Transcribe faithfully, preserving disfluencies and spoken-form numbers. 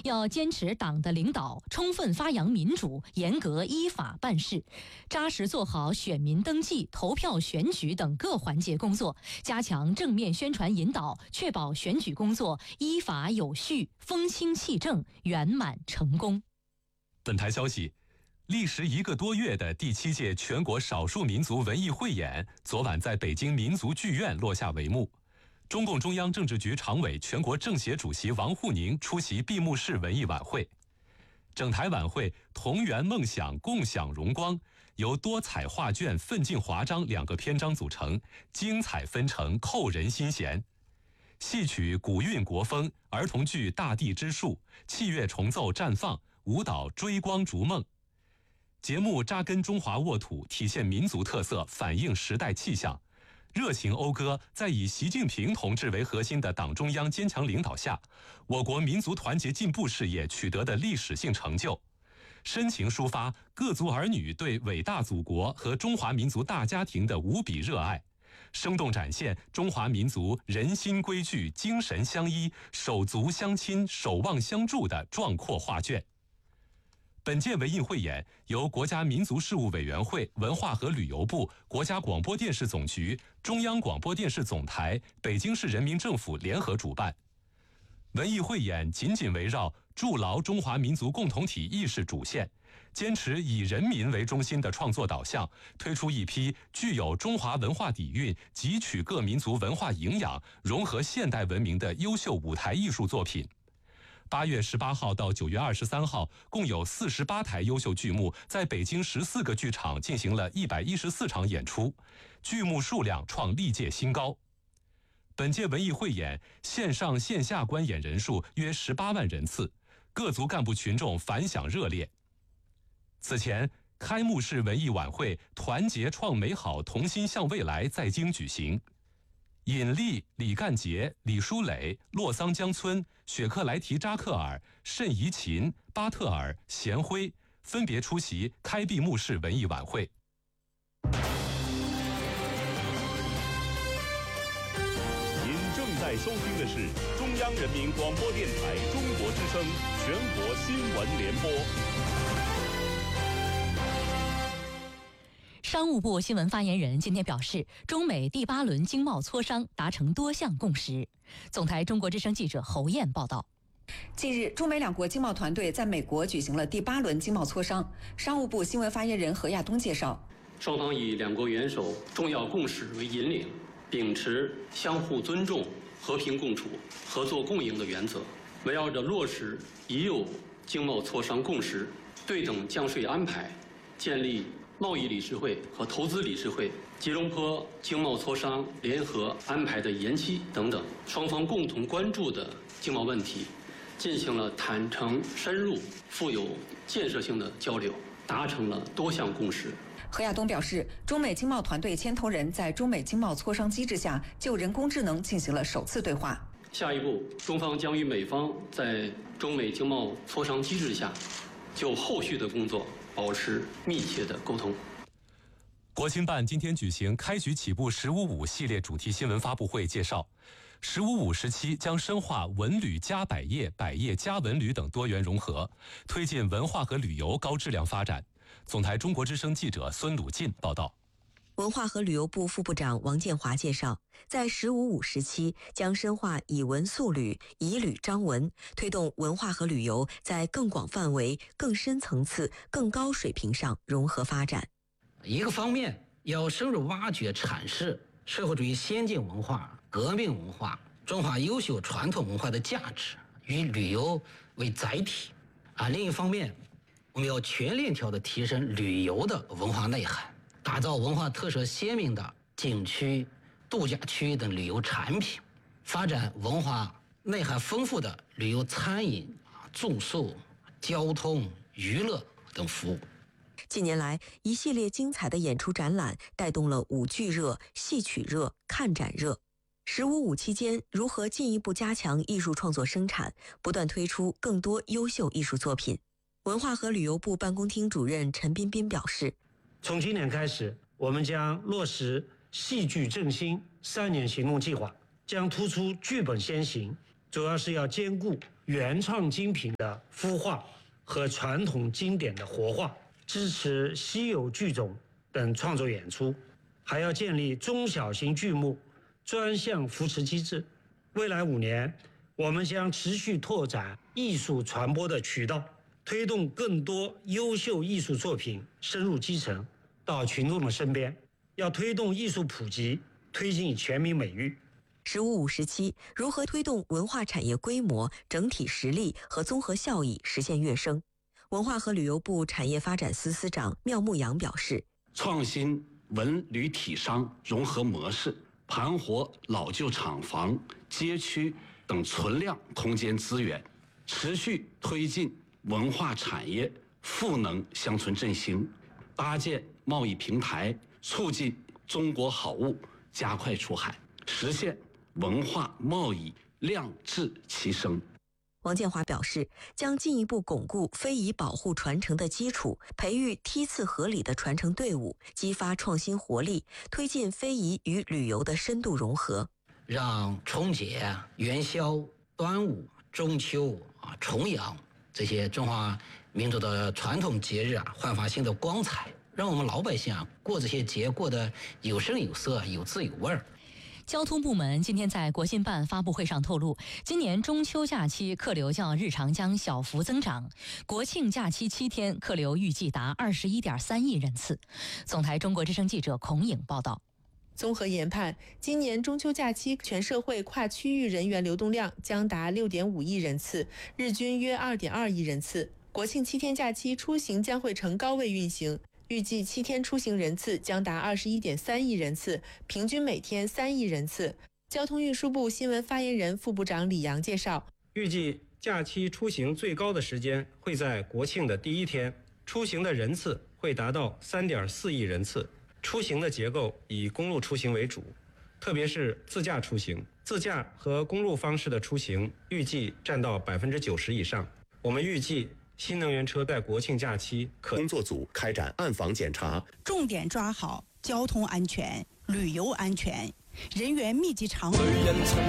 要坚持党的领导，充分发扬民主，严格依法办事，扎实做好选民登记、投票选举等各环节工作，加强正面宣传引导，确保选举工作依法有序、风清气正、圆满成功。 本台消息，历时一个多月的第七届全国少数民族文艺汇演昨晚在北京民族剧院落下帷幕。中共中央政治局常委、全国政协主席王沪宁出席闭幕式文艺晚会。整台晚会同圆梦想，共享荣光，由多彩画卷、奋进华章两个篇章组成，精彩纷呈，扣人心弦。戏曲古韵国风，儿童剧大地之树，器乐重奏绽放，舞蹈追光逐梦。节目扎根中华沃土，体现民族特色，反映时代气象。热情讴歌在以习近平同志为核心的党中央坚强领导下，我国民族团结进步事业取得的历史性成就，深情抒发各族儿女对伟大祖国和中华民族大家庭的无比热爱，生动展现中华民族人心归聚、精神相依、手足相亲、守望相助的壮阔画卷。本届文艺汇演由国家民族事务委员会、文化和旅游部、国家广播电视总局、中央广播电视总台、北京市人民政府联合主办。文艺汇演紧紧围绕筑牢中华民族共同体意识主线，坚持以人民为中心的创作导向，推出一批具有中华文化底蕴、汲取各民族文化营养、融合现代文明的优秀舞台艺术作品。八月十八号到九月二十三号，共有四十八台优秀剧目在北京十四个剧场进行了一百一十四场演出，剧目数量创历届新高。本届文艺汇演线上线下观演人数约十八万人次，各族干部群众反响热烈。此前，开幕式文艺晚会“团结创美好，同心向未来”在京举行。尹力、李干杰、李书磊、洛桑江村、雪克莱提扎克尔、慎怡琴、巴特尔、贤辉分别出席开闭幕式文艺晚会。 您正在收听的是中央人民广播电台中国之声全国新闻联播。 商务部新闻发言人今天表示，中美第八轮经贸磋商达成多项共识。总台中国之声记者侯燕报道。 近日，中美两国经贸团队在美国举行了第八轮经贸磋商。商务部新闻发言人何亚东介绍， 双方以两国元首重要共识为引领，秉持相互尊重、和平共处、合作共赢的原则，围绕着落实已有经贸磋商共识、对等降税安排、建立贸易理事会和投资理事会、吉隆坡经贸磋商联合安排的延期等等，双方共同关注的经贸问题，进行了坦诚、深入、富有建设性的交流，达成了多项共识。 何亚东表示，中美经贸团队牵头人在中美经贸磋商机制下就人工智能进行了首次对话。 下一步，中方将与美方在中美经贸磋商机制下就后续的工作保持密切的沟通。 国青办今天举行开局起步十五五系列主题新闻发布会，介绍十五五时期将深化文旅加百业、百业加文旅等多元融合，推进文化和旅游高质量发展。总台中国之声记者孙鲁进报道。 文化和旅游部副部长王建华介绍，在十五五时期将深化以文塑旅、以旅彰文，推动文化和旅游在更广范围、更深层次、更高水平上融合发展。 一个方面要深入挖掘阐释社会主义先进文化、革命文化、中华优秀传统文化的价值，以旅游为载体啊；另一方面，我们要全链条的提升旅游的文化内涵，打造文化特色鲜明的景区、度假区等旅游产品，发展文化内涵丰富的旅游餐饮、住宿、交通、娱乐等服务。 近年来，一系列精彩的演出展览带动了舞剧热、戏曲热、看展热。十五五期间，如何进一步加强艺术创作生产，不断推出更多优秀艺术作品？文化和旅游部办公厅主任陈彬彬表示， 从今年开始，我们将落实戏剧振兴三年行动计划，将突出剧本先行，主要是要兼顾原创精品的孵化和传统经典的活化，支持稀有剧种等创作演出，还要建立中小型剧目专项扶持机制。未来五年，我们将持续拓展艺术传播的渠道，推动更多优秀艺术作品深入基层，到群众的身边。要推动艺术普及，推进全民美育。 十五五十七，如何推动文化产业规模、整体实力和综合效益实现跃升？文化和旅游部产业发展司司长缪牧阳表示， 创新文旅体商融合模式，盘活老旧厂房、街区等存量空间资源，持续推进文化产业赋能乡村振兴，搭建贸易平台，促进中国好物加快出海，实现文化贸易量质齐升。 王建华表示，将进一步巩固非遗保护传承的基础，培育梯次合理的传承队伍，激发创新活力，推进非遗与旅游的深度融合， 让春节、元宵、端午、中秋啊、重阳这些中华民族的传统节日啊，焕发新的光彩，让我们老百姓啊过这些节过得有声有色、有滋有味儿。 交通部门今天在国新办发布会上透露，今年中秋假期客流较日常将小幅增长，国庆假期七天客流预计达二十一点三亿人次。总台中国之声记者孔颖报道。 综合研判，今年中秋假期全社会跨区域人员流动量将达六点五亿人次，日均约二点二亿人次。国庆七天假期出行将会呈高位运行。预计七天出行人次将达二十一点三亿人次，平均每天三亿人次。交通运输部新闻发言人副部长李阳介绍， 预计假期出行最高的时间会在国庆的第一天，出行的人次会达到三点四亿人次。出行的结构以公路出行为主，特别是自驾出行，自驾和公路方式的出行预计占到百分之九十以上。我们预计新能源车在国庆假期可工作组开展暗访检查， 重点抓好交通安全、旅游安全、人员密集场所。